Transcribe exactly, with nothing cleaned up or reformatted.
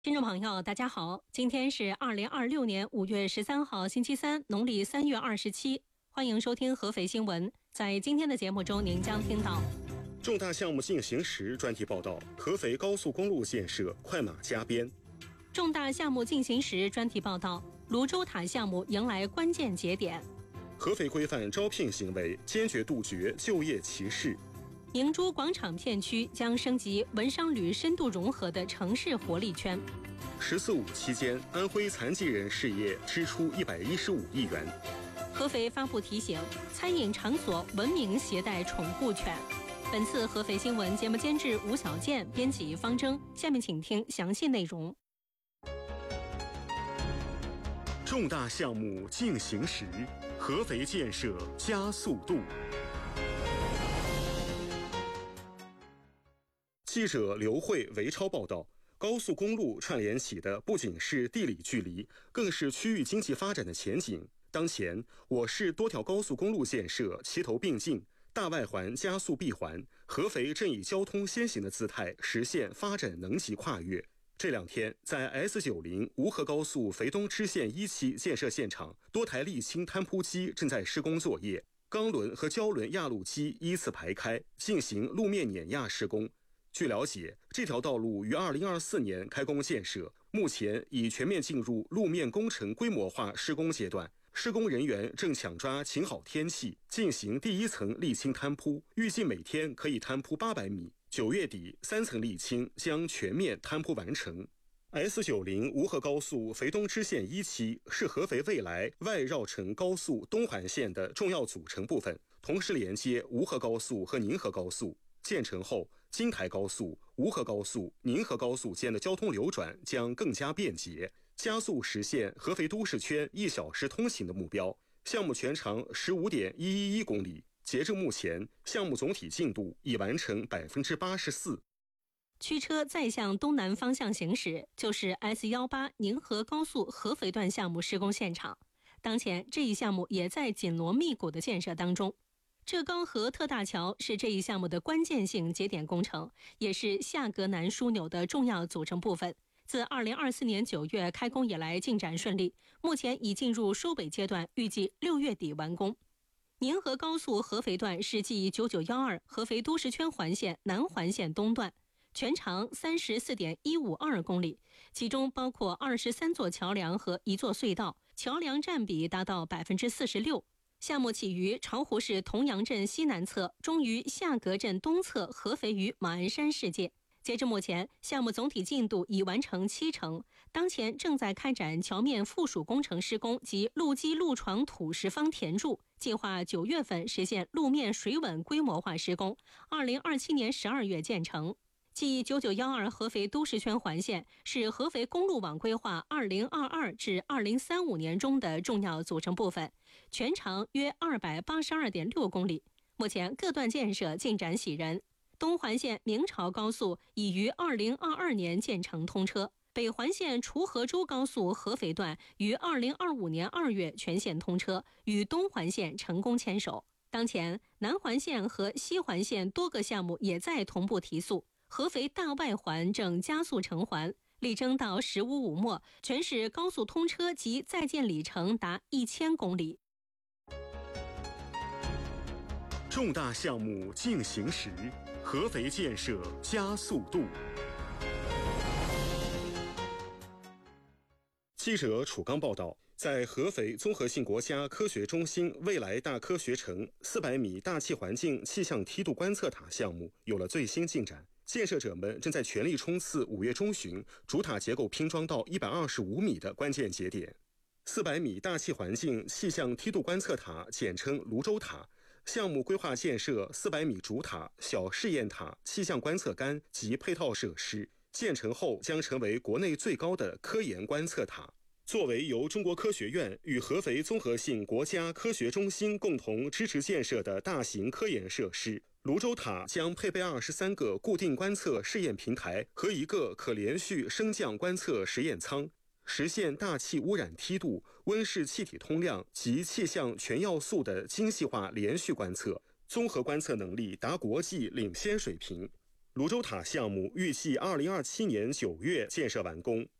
听众朋友，大家好，今天是二零二六年五月十三号，星期三，农历三月二十七。欢迎收听合肥新闻。在今天的节目中，您将听到重大项目进行时专题报道，合肥高速公路建设快马加鞭； 重大项目进行时专题报道，泸州塔项目迎来关键节点； 合肥规范招聘行为，坚决杜绝就业歧视； 明珠广场片区将升级文商旅深度融合的城市活力圈。 十四五期间，安徽残疾人事业支出一百一十五亿元。 合肥发布提醒，餐饮场所文明携带宠物犬。本次合肥新闻节目监制吴小健，编辑方征。下面请听详细内容。 重大项目进行时，合肥建设加速度。记者刘慧、韦超报道，高速公路串联起的不仅是地理距离，更是区域经济发展的前景。当前，我市多条高速公路建设齐头并进，大外环加速闭环，合肥正以交通先行的姿态实现发展能级跨越。这两天，在 S 九十 吴河高速肥东支线一期建设现场，多台沥青摊铺机正在施工作业，钢轮和胶轮压路机依次排开，进行路面碾压施工。据了解，这条道路于二零二四年开工建设，目前已全面进入路面工程规模化施工阶段。施工人员正抢抓晴好天气，进行第一层沥青摊铺，预计每天可以摊铺八百米。九月底，三层沥青将全面摊铺完成。S 九十 吴河高速肥东支线一期是合肥未来外绕城高速东环线的重要组成部分，同时连接吴河高速和宁河高速。建成后，京台高速、吴河高速、宁河高速间的交通流转将更加便捷，加速实现合肥都市圈一小时通行的目标。项目全长 十五点一一一公里，截至目前，项目总体进度已完成 百分之八十四。 驱车再向东南方向行驶，就是 S 十八 宁河高速合肥段项目施工现场。当前，这一项目也在紧锣密鼓的建设当中。浙高河特大桥是这一项目的关键性节点工程，也是下格南枢纽的重要组成部分。自二零二四年九月开工以来进展顺利，目前已进入收尾阶段，预计六月底完工。宁河高速合肥段是继九九一二合肥都市圈环线南环线东段，全长 三十四点一五二公里，其中包括二十三座桥梁和一座隧道，桥梁占比达到 百分之四十六。项目起于巢湖市桐阳镇西南侧，终于下格镇东侧合肥于马鞍山世界。截至目前，项目总体进度已完成七成，当前正在开展桥面附属工程施工及路基路床土石方填筑，计划九月份实现路面水稳规模化施工，二零二七年十二月建成。继九九一二合肥都市圈环线是合肥公路网规划二零二二至二零三五年中的重要组成部分，全长约 二百八十二点六公里。目前各段建设进展喜人。东环线明朝高速已于二零二二年建成通车，北环线锄禾洲高速合肥段于二零二五年二月全线通车，与东环线成功牵手。当前，南环线和西环线多个项目也在同步提速。合肥大外环正加速成环，力争到十五五末，全市高速通车及在建里程达一千公里。 重大项目进行时，合肥建设加速度。记者楚刚报道，在合肥综合性国家科学中心未来大科学城四百米大气环境气象梯度观测塔项目有了最新进展。建设者们正在全力冲刺五月中旬主塔结构拼装到一百二十五米的关键节点。四百米大气环境气象梯度观测塔简称泸州塔，项目规划建设四百米主塔、小试验塔、气象观测杆及配套设施，建成后将成为国内最高的科研观测塔。作为由中国科学院与合肥综合性国家科学中心共同支持建设的大型科研设施，泸州塔将配备二十三个固定观测试验平台和一个可连续升降观测实验舱，实现大气污染梯度、温室气体通量及气象全要素的精细化连续观测，综合观测能力达国际领先水平。 泸州塔项目预计二零二七年九月建设完工。